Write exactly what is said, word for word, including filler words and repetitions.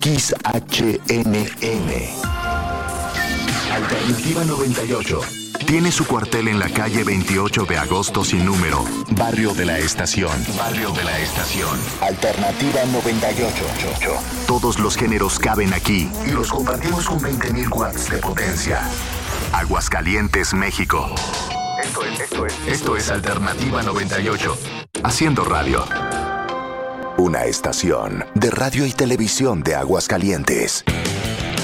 X H N N. Alternativa noventa y ocho. Tiene su cuartel en la calle veintiocho de agosto sin número, Barrio de la Estación. Barrio de la Estación. Alternativa noventa y ocho. Todos los géneros caben aquí y los compartimos con veinte mil watts de potencia. Aguascalientes, México. Esto es, esto es, esto es Alternativa noventa y ocho. Haciendo radio. Una estación de radio y televisión de Aguascalientes.